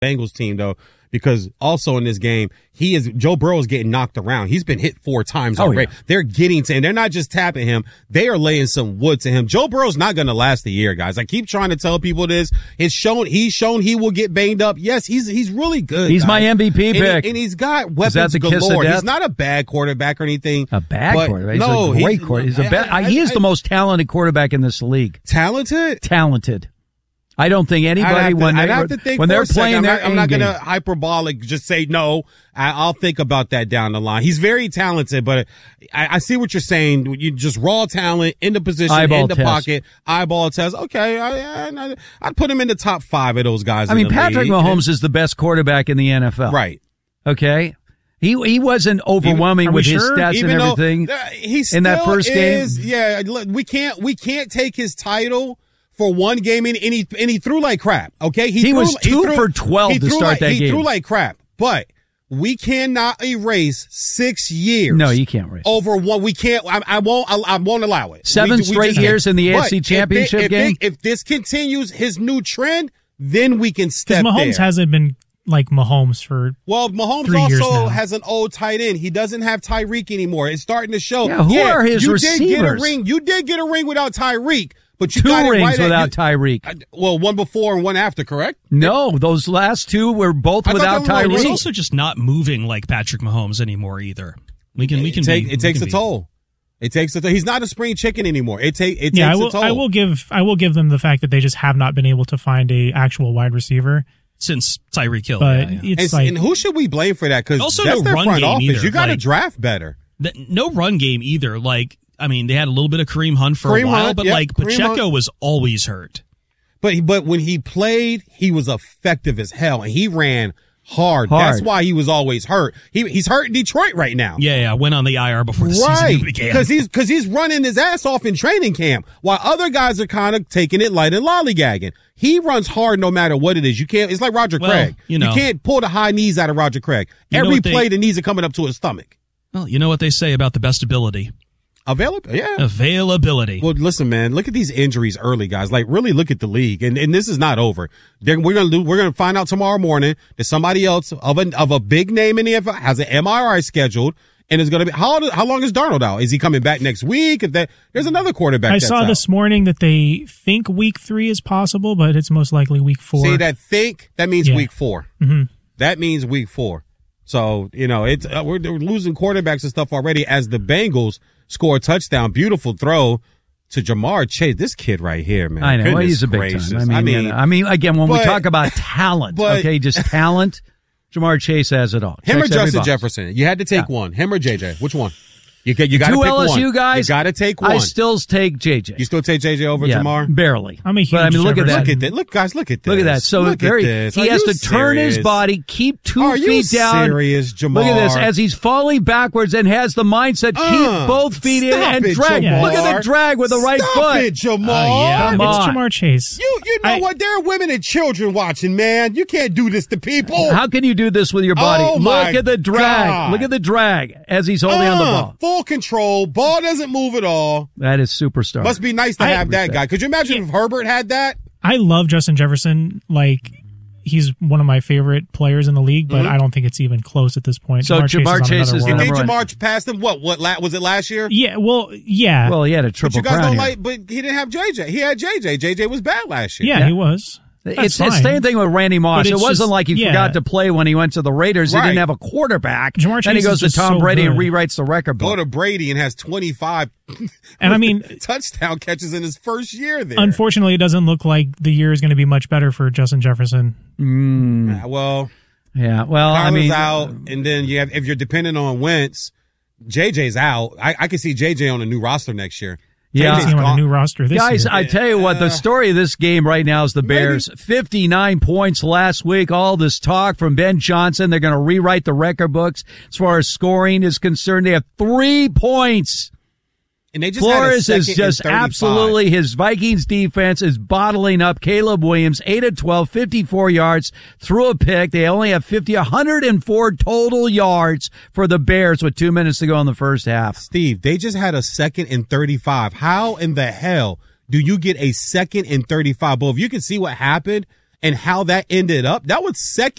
Bengals team, though, because also in this game, Joe Burrow is getting knocked around. He's been hit 4 times already. Yeah. They're getting to him. They're not just tapping him. They are laying some wood to him. Joe Burrow's not going to last a year, guys. I keep trying to tell people this. He's shown he will get banged up. Yes, he's really good. He's my MVP pick. And he's got weapons galore. He's not a bad quarterback or anything. A bad quarterback? No, he's a great quarterback. He is the most talented quarterback in this league. Talented. I don't think anybody when they're playing, I'm not going to hyperbolic just say no. I'll think about that down the line. He's very talented, but I see what you're saying. You just raw talent in the position, in the pocket, eyeball test. Okay, I'd put him in the top 5 of those guys. I mean, Patrick Mahomes is the best quarterback in the NFL. Right. Okay. He wasn't overwhelming with his stats and everything in that first game. Yeah, we can't take his title for one game, and he threw like crap. Okay, he was 2 for 12 to start that game. He threw like crap, but we cannot erase 6 years. No, you can't erase over one. We can't. I won't allow it. 7 straight years in the AFC Championship game. If this continues his new trend, then we can step there. Mahomes hasn't been like Mahomes for Mahomes 3 years also now. has an old tight end. He doesn't have Tyreek anymore. It's starting to show. Yeah, who are his receivers? You did get a ring without Tyreek. But you 2 got rings right without Tyreek. Well, one before and one after, correct? No, those last 2 were both without Tyreek. He's also just not moving like Patrick Mahomes anymore either. It takes a toll. It takes a toll. He's not a spring chicken anymore. It takes a toll. I will give them the fact that they just have not been able to find a actual wide receiver since Tyreek Hill. But and who should we blame for that? Because also that's no their run front game office. either. You got to draft better. No run game either. I mean, they had a little bit of Kareem Hunt for a while, but Pacheco was always hurt. But when he played, he was effective as hell, and he ran hard. That's why he was always hurt. He's hurt in Detroit right now. Yeah, went on the IR before the season began. Because he's running his ass off in training camp, while other guys are kind of taking it light and lollygagging. He runs hard no matter what it is. You can't. It's like Roger Craig. You can't pull the high knees out of Roger Craig. Every play, the knees are coming up to his stomach. Well, you know what they say about the best ability. Availability. Well, listen, man, look at these injuries early, guys. Like, really look at the league. And this is not over. We're going to find out tomorrow morning that somebody else of a big name in the NFL has an MRI scheduled. And it's going to be, how long is Darnold out? Is he coming back next week? There's another quarterback. I saw this morning that they think week 3 is possible, but it's most likely week 4. See, that means week 4. Mm-hmm. That means week 4. So, it's we're losing quarterbacks and stuff already as the Bengals score a touchdown. Beautiful throw to Jamar Chase. This kid right here, man. I know. He's a big time. I mean, again, when we talk about talent, just talent, Jamar Chase has it all. Him or Justin Jefferson? You had to take one. Him or JJ? Which one? You got to pick one. 2 LSU guys. You got to take one. I still take JJ. You still take JJ over Jamar? Barely. I'm a huge look at that. Look at this. Look at that. So he has to turn his body, keep 2 feet down. Are you serious, Jamar? Look at this. As he's falling backwards and has the mindset, keep both feet in and drag. Jamar. Look at the drag with the right foot. Stop it, Jamar. It's Jamar Chase. You know what? There are women and children watching, man. You can't do this to people. How can you do this with your body? Look at the drag. God. Look at the drag as he's holding on the ball. Full control. Ball doesn't move at all. That is superstar. Must be nice to have that guy. Could you imagine if Herbert had that? I love Justin Jefferson. Like, he's one of my favorite players in the league, but I don't think it's even close at this point. So Jamar Chase is the number one. Jamar passed him. What was it last year? Yeah. Well, yeah. Well, he had a triple crown. But you guys don't but he didn't have JJ. He had JJ. JJ was bad last year. Yeah, he was. It's the same thing with Randy Moss. It wasn't like he forgot to play when he went to the Raiders. He didn't have a quarterback. Then he goes to Tom Brady and rewrites the record book. Go to Brady and has 25 touchdown catches in his first year there. Unfortunately, it doesn't look like the year is going to be much better for Justin Jefferson. Kyler's out, and then if you're dependent on Wentz, JJ's out. I can see JJ on a new roster next year. Yeah, on a new roster this guys, year. I tell you what, the story of this game right now is the Bears. 59 points last week. All this talk from Ben Johnson. They're going to rewrite the record books as far as scoring is concerned. They have 3 points. And they just Flores had a is just absolutely, his Vikings defense is bottling up. Caleb Williams, 8 of 12, 54 yards, threw a pick. They only have 104 total yards for the Bears with 2 minutes to go in the first half. Steve, they just had a 2nd and 35. How in the hell do you get a 2nd and 35? Well, if you can see what happened and how that ended up, that was 2nd